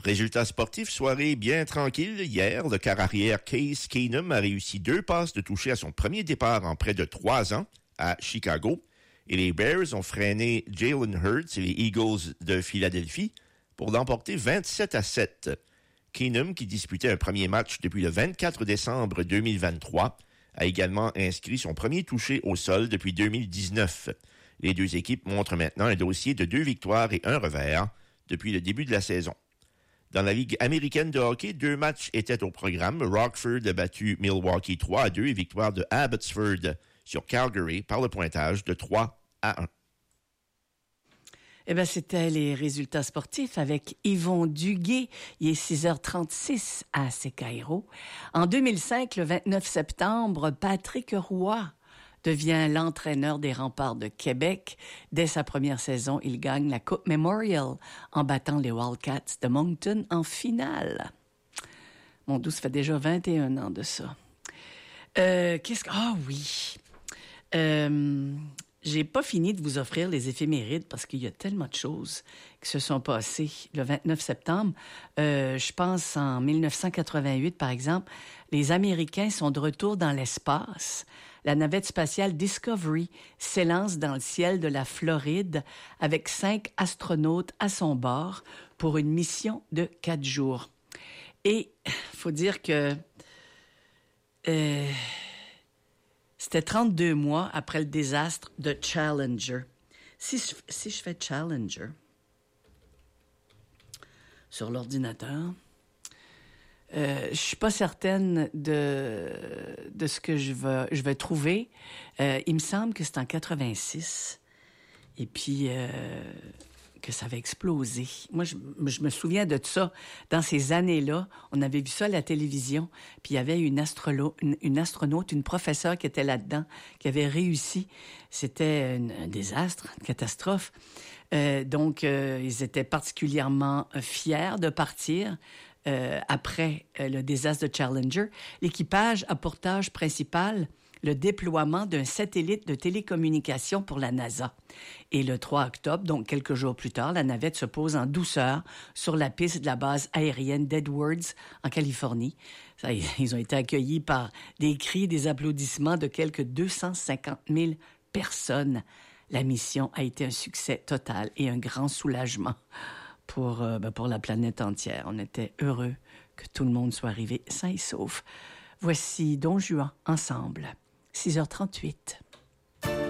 Résultat sportif, soirée bien tranquille. Hier, le quart arrière Case Keenum a réussi 2 passes de toucher à son premier départ en près de 3 ans à Chicago. Et les Bears ont freiné Jalen Hurts et les Eagles de Philadelphie pour l'emporter 27-7. Keenum, qui disputait un premier match depuis le 24 décembre 2023, a également inscrit son premier touché au sol depuis 2019. Les deux équipes montrent maintenant un dossier de 2 victoires et 1 revers depuis le début de la saison. Dans la Ligue américaine de hockey, 2 matchs étaient au programme. Rockford a battu Milwaukee 3-2 et victoire de Abbotsford sur Calgary par le pointage de 3-1. Eh bien, c'était les résultats sportifs avec Yvon Duguay. Il est 6h36 à Secairo. En 2005, le 29 septembre, Patrick Roy devient l'entraîneur des Remparts de Québec. Dès sa première saison, il gagne la Coupe Memorial en battant les Wildcats de Moncton en finale. Mon Dieu, ça fait déjà 21 ans de ça. Oui. J'ai pas fini de vous offrir les éphémérides parce qu'il y a tellement de choses qui se sont passées le 29 septembre. Je pense en 1988, par exemple, les Américains sont de retour dans l'espace. La navette spatiale Discovery s'élance dans le ciel de la Floride avec 5 astronautes à son bord pour une mission de 4 jours. Et faut dire que c'était 32 mois après le désastre de Challenger. Si je fais Challenger sur l'ordinateur, je suis pas certaine de ce que je vais trouver. Il me semble que c'est en 86. Et puis que ça avait explosé. Moi, je me souviens de ça. Dans ces années-là, on avait vu ça à la télévision, puis il y avait une astronaute, une professeure qui était là-dedans, qui avait réussi. C'était un désastre, une catastrophe. Donc, ils étaient particulièrement fiers de partir après le désastre de Challenger. L'équipage a pour tâche principale le déploiement d'un satellite de télécommunication pour la NASA. Et le 3 octobre, donc quelques jours plus tard, la navette se pose en douceur sur la piste de la base aérienne d'Edwards, en Californie. Ça, ils ont été accueillis par des cris, des applaudissements de quelques 250 000 personnes. La mission a été un succès total et un grand soulagement pour la planète entière. On était heureux que tout le monde soit arrivé sain et sauf. Voici Don Juan ensemble. 6h38.